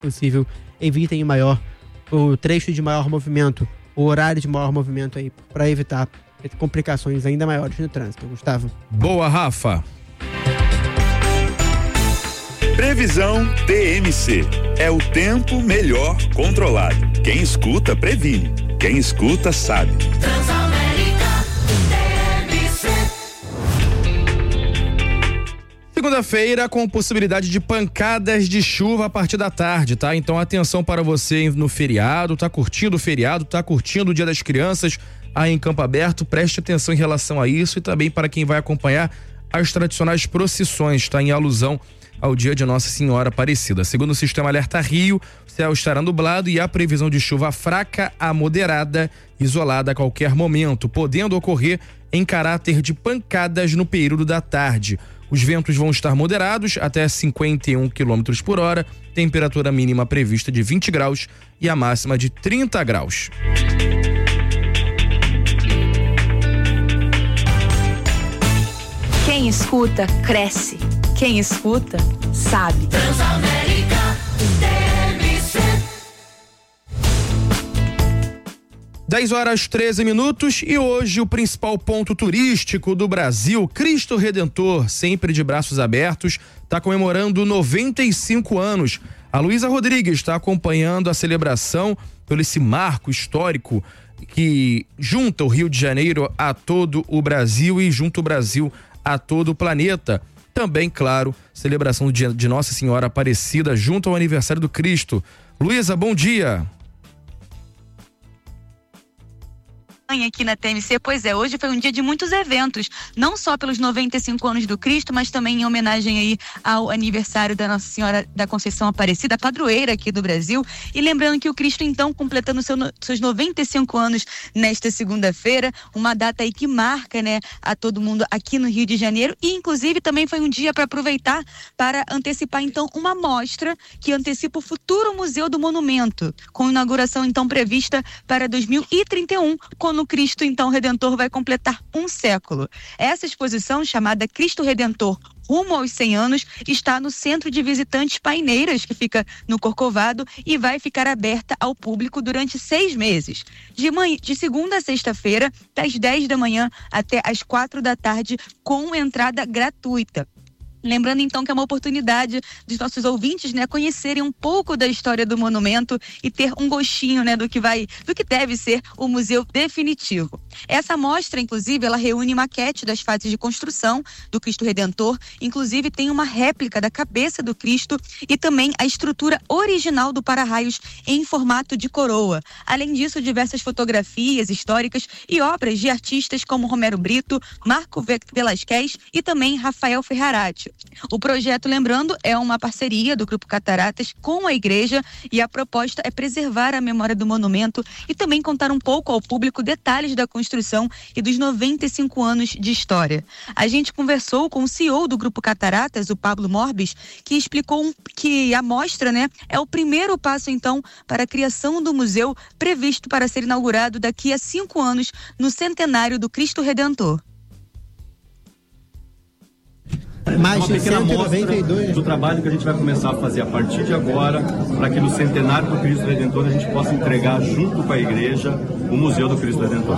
possível, evitem o trecho de maior movimento, o horário de maior movimento aí, para evitar complicações ainda maiores no trânsito. Gustavo. Boa, Rafa. Previsão TMC. É o tempo melhor controlado. Quem escuta, previne. Quem escuta, sabe. Segunda-feira com possibilidade de pancadas de chuva a partir da tarde, tá? Então atenção para você no feriado, tá curtindo o feriado, tá curtindo o Dia das Crianças aí em Campo Aberto, preste atenção em relação a isso e também para quem vai acompanhar as tradicionais procissões, tá? Em alusão ao dia de Nossa Senhora Aparecida. Segundo o Sistema Alerta Rio, o céu estará nublado e há previsão de chuva fraca a moderada, isolada a qualquer momento, podendo ocorrer em caráter de pancadas no período da tarde. Os ventos vão estar moderados até 51 km por hora, temperatura mínima prevista de 20 graus e a máxima de 30 graus. Quem escuta, cresce. Quem escuta, sabe. Transamérica TMC. 10h13 e hoje o principal ponto turístico do Brasil, Cristo Redentor, sempre de braços abertos, está comemorando 95 anos. A Luísa Rodrigues está acompanhando a celebração pelo esse marco histórico que junta o Rio de Janeiro a todo o Brasil e junta o Brasil a todo o planeta. Também, claro, celebração do dia de Nossa Senhora Aparecida junto ao aniversário do Cristo. Luísa, bom dia. Aqui na TMC, pois é, hoje foi um dia de muitos eventos, não só pelos 95 anos do Cristo, mas também em homenagem aí ao aniversário da Nossa Senhora da Conceição Aparecida, a padroeira aqui do Brasil, e lembrando que o Cristo então completando seus 95 anos nesta segunda-feira, uma data aí que marca, né, a todo mundo aqui no Rio de Janeiro, e inclusive também foi um dia para aproveitar para antecipar então uma mostra que antecipa o futuro Museu do Monumento, com inauguração então prevista para 2031, quando o Cristo, então, Redentor vai completar um século. Essa exposição, chamada Cristo Redentor Rumo aos 100 anos, está no Centro de Visitantes Paineiras, que fica no Corcovado, e vai ficar aberta ao público durante 6 meses. De segunda a sexta-feira, das 10 da manhã até as 4 da tarde, com entrada gratuita. Lembrando então que é uma oportunidade dos nossos ouvintes, né, conhecerem um pouco da história do monumento e ter um gostinho, né, do que deve ser o museu definitivo. Essa mostra, inclusive, ela reúne maquete das fases de construção do Cristo Redentor, inclusive tem uma réplica da cabeça do Cristo e também a estrutura original do para-raios em formato de coroa. Além disso, diversas fotografias históricas e obras de artistas como Romero Brito, Marco Velasquez e também Rafael Ferrarati. O projeto, lembrando, é uma parceria do Grupo Cataratas com a igreja e a proposta é preservar a memória do monumento e também contar um pouco ao público detalhes da construção e dos 95 anos de história. A gente conversou com o CEO do Grupo Cataratas, o Pablo Morbis, que explicou que a mostra, né, é o primeiro passo, então, para a criação do museu previsto para ser inaugurado daqui a 5 anos no centenário do Cristo Redentor. Mais de 192 do trabalho que a gente vai começar a fazer a partir de agora, para que no centenário do Cristo Redentor a gente possa entregar junto com a igreja o Museu do Cristo Redentor.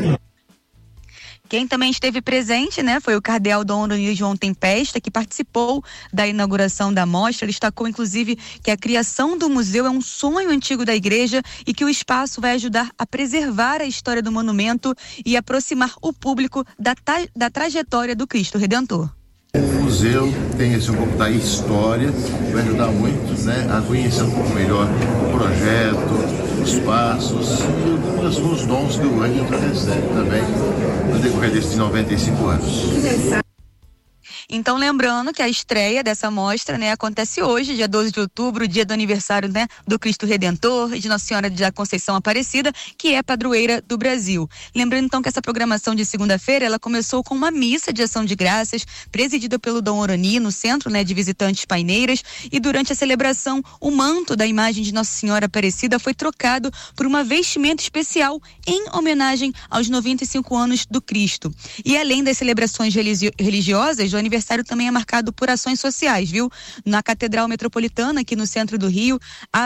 Quem também esteve presente, né, foi o cardeal Dom Oroni João Tempesta, que participou da inauguração da mostra. Ele destacou, inclusive, que a criação do museu é um sonho antigo da igreja e que o espaço vai ajudar a preservar a história do monumento e aproximar o público da trajetória do Cristo Redentor. O museu tem esse um pouco da história, vai ajudar muito, né, a conhecer um pouco melhor o projeto, os passos e os dons que o Redentor recebe também no decorrer desses 95 anos. Então, lembrando que a estreia dessa mostra, né, acontece hoje, dia 12 de outubro, dia do aniversário, né, do Cristo Redentor e de Nossa Senhora da Conceição Aparecida, que é padroeira do Brasil. Lembrando, então, que essa programação de segunda-feira, ela começou com uma missa de ação de graças, presidida pelo Dom Oroni, no Centro, né, de Visitantes Paineiras, e durante a celebração, o manto da imagem de Nossa Senhora Aparecida foi trocado por uma vestimenta especial em homenagem aos 95 anos do Cristo. E além das celebrações religiosas, do aniversário aniversário também é marcado por ações sociais, viu? Na Catedral Metropolitana, aqui no centro do Rio,